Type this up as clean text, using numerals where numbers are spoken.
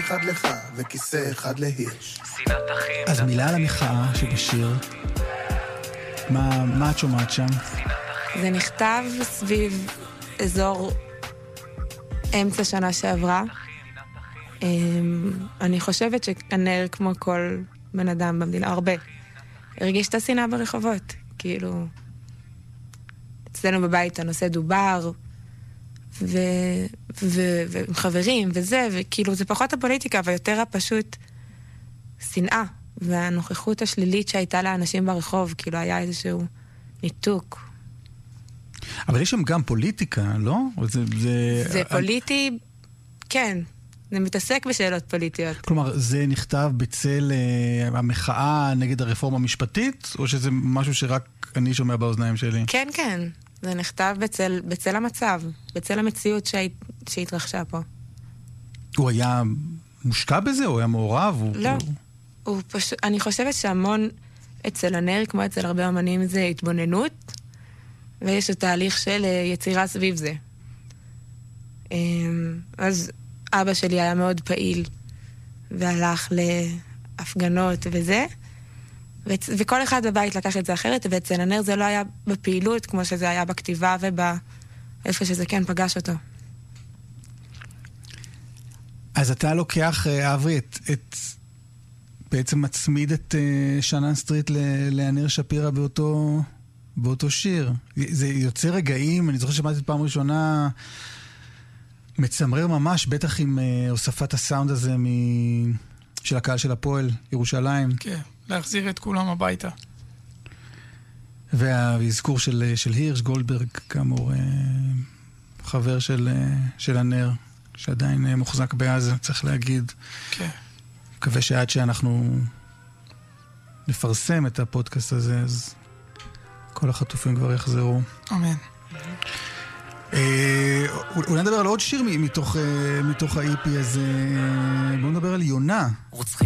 אחד לך וכיסא אחד להירש. אז מילה על המחאה שבשיר, מה את שומעת שם? זה נכתב סביב אזור אמצע שנה שעברה. אני חושבת שהנר, כמו כל בן אדם במדינה, הרבה, הרגיש את השנאה ברחובות. כאילו, אצלנו בבית הנושא דובר, ועם חברים וזה, וכאילו זה פחות הפוליטיקה, ויותר הפשוט שנאה, והנוכחות השלילית שהייתה לאנשים ברחוב, כאילו היה איזשהו ניתוק. אבל יש שם גם פוליטיקה, לא? זה פוליטי, כן. זה מתעסק בשאלות פוליטיות. כלומר, זה נכתב בצל המחאה נגד הרפורמה המשפטית, או שזה משהו שרק אני שומע באוזניים שלי? כן, כן. זה נכתב בצל המצב, בצל המציאות שהתרחשה פה. הוא היה מושקע בזה? הוא היה מעורב? לא. אני חושבת שהמון אצל הנר, כמו אצל הרבה אמנים, זה התבוננות, ויש את תהליך של יצירה סביב זה. אז אבא שלי היה מאוד פעיל, והלך להפגנות וזה, וכל אחד בבית לקח את זה אחרת, ואצל הנר זה לא היה בפעילות, כמו שזה היה בכתיבה ובאיפה שזה כן פגש אותו. אז אתה לוקח, אברי, בעצם מצמיד את שנן סטריט לענר שפירא באותו שיר. זה יוצא רגעים, אני זוכר שמעתי את פעם ראשונה, מצמרר ממש, בטח עם הוספת הסאונד הזה של הקהל של הפועל, ירושלים. כן, להחזיר את כולם הביתה. והאזכור של הירש, גולדברג, כאמור, חבר של הנר, שעדיין מוחזק בעזה, צריך להגיד. כן. מקווה שעד שאנחנו נפרסם את הפודקאסט הזה, אז כל החטופים כבר יחזרו. אמן. אולי נדבר על עוד שיר מתוך ה-EP הזה. בואו נדבר על יונה.